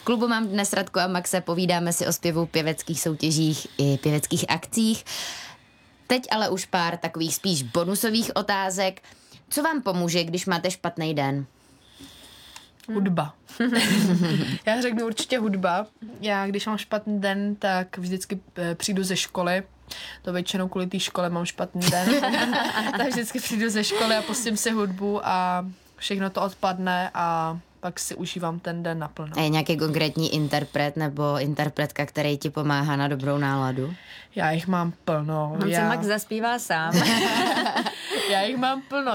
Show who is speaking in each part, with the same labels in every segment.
Speaker 1: klubu mám dnes Radku a Maxe, povídáme si o zpěvu, pěveckých soutěžích i pěveckých akcích. Teď ale už pár takových spíš bonusových otázek. Co vám pomůže, když máte špatný den?
Speaker 2: Hudba. Já řeknu určitě hudba. Já, když mám špatný den, tak vždycky přijdu ze školy. To většinou kvůli té škole mám špatný den. Tak vždycky přijdu ze školy a pustím si hudbu a všechno to odpadne a pak si užívám ten den naplno.
Speaker 1: A je nějaký konkrétní interpret nebo interpretka, který ti pomáhá na dobrou náladu?
Speaker 2: Já jich mám plno.
Speaker 3: On si Max zaspívá sám.
Speaker 2: Já jich mám plno.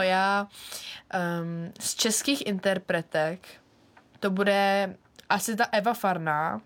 Speaker 2: Z českých interpretek to bude asi ta Eva Farná,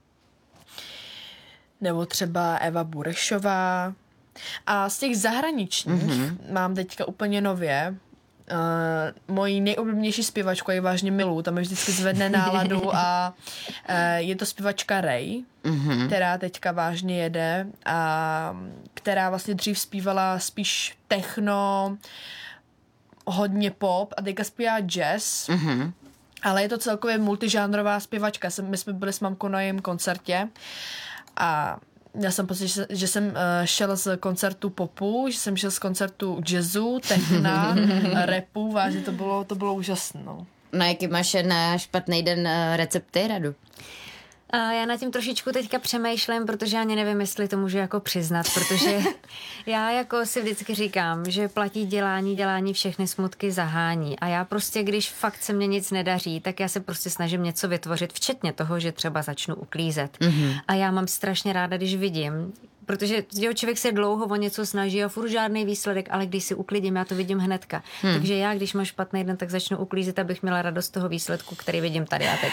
Speaker 2: nebo třeba Eva Burešová. A z těch zahraničních mám teďka úplně nově mojí nejoblíbenější zpěvačku, je vážně miluju, tam je vždycky zvedne náladu a je to zpěvačka Ray, která teďka vážně jede a která vlastně dřív zpívala spíš techno, hodně pop a teďka zpívá jazz, ale je to celkově multižánrová zpěvačka. My jsme byli s mamkou na jejím koncertě a já jsem pocit, že jsem šel z koncertu popu, že jsem šel z koncertu jazzu, techna, rapu, vážně to bylo úžasné.
Speaker 1: No jaký máš na špatný den recepty, Radu?
Speaker 3: Já nad tím trošičku teďka přemýšlím, protože ani nevím, jestli to můžu jako přiznat, protože já jako si vždycky říkám, že platí dělání všechny smutky zahání a já prostě, když fakt se mně nic nedaří, tak já se prostě snažím něco vytvořit, včetně toho, že třeba začnu uklízet. A já mám strašně ráda, když vidím, protože člověk se dlouho o něco snaží a furt žádný výsledek, ale když si uklidím, já to vidím hnedka. Takže já, když mám špatný den, tak začnu uklízet, abych měla radost toho výsledku, který vidím tady a teď.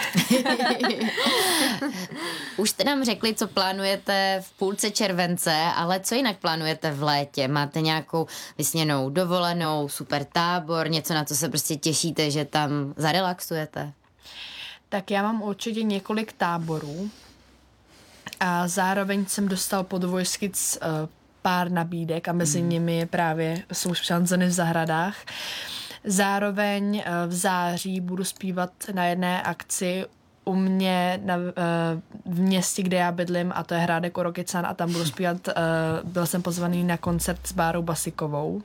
Speaker 1: Už jste nám řekli, co plánujete v půlce července, ale co jinak plánujete v létě? Máte nějakou vysněnou dovolenou, super tábor, něco, na co se prostě těšíte, že tam zarelaxujete? Tak
Speaker 2: já mám určitě několik táborů. A zároveň jsem dostal pod Voice Kids pár nabídek a mezi nimi právě jsou šanzeny v zahradách. Zároveň v září budu zpívat na jedné akci u mě v městě, kde já bydlím, a to je Hrádek Orokycan, a tam budu zpívat, byl jsem pozvaný na koncert s Bárou Basikovou.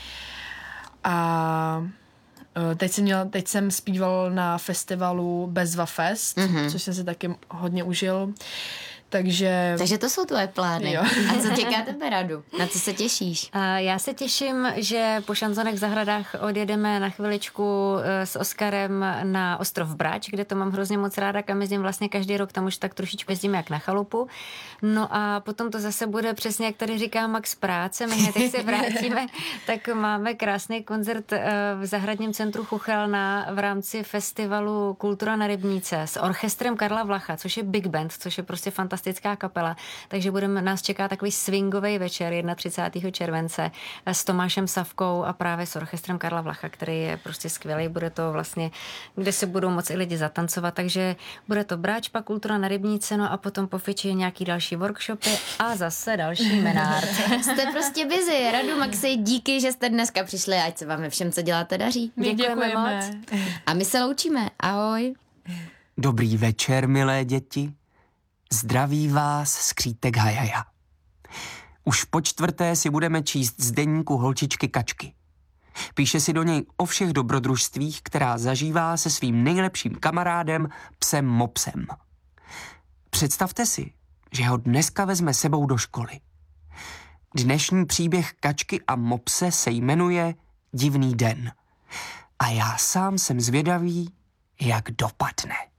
Speaker 2: A teď jsem zpíval na festivalu Bezva Fest, což jsem si taky hodně užil. Takže
Speaker 1: to jsou tvoje plány.
Speaker 2: Jo.
Speaker 1: A co čeká tebe, Radu? Na co se těšíš?
Speaker 3: Já se těším, že po šanzonech v zahradách odjedeme na chviličku s Oskarem na ostrov Brač, kde to mám hrozně moc ráda, kam jezdím vlastně každý rok, tam už tak trošičku jezdím jak na chalupu. No a potom to zase bude přesně, jak tady říká Max, práce. My teď se vrátíme, tak máme krásný koncert v Zahradním centru Chuchelna v rámci festivalu Kultura na Rybníce s orchestrem Karla Vlacha, což je big band, což je prostě fantastická kapela, takže nás čeká takový swingový večer 31. července s Tomášem Savkou a právě s orchestrem Karla Vlacha, který je prostě skvělý. Bude to vlastně, kde se budou moci i lidi zatancovat, takže bude to Brač, pak Kultura na Rybníce, no a potom po Fiči nějaký další workshopy a zase další menárd.
Speaker 1: Jste prostě busy. Radu, Maxi, díky, že jste dneska přišli, ať se vám ve všem, co děláte, daří.
Speaker 3: Děkujeme moc.
Speaker 1: A my se loučíme. Ahoj.
Speaker 4: Dobrý večer, milé děti. Zdraví vás skřítek Hajaja. Už po čtvrté si budeme číst z deníku holčičky Kačky. Píše si do něj o všech dobrodružstvích, která zažívá se svým nejlepším kamarádem, psem Mopsem. Představte si, že ho dneska vezme sebou do školy. Dnešní příběh Kačky a Mopse se jmenuje Divný den. A já sám jsem zvědavý, jak dopadne.